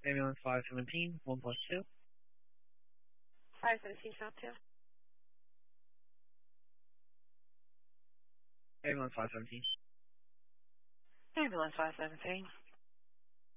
Ambulance 517, 1 plus 2. 517 South 2. Ambulance 517. Ambulance 517.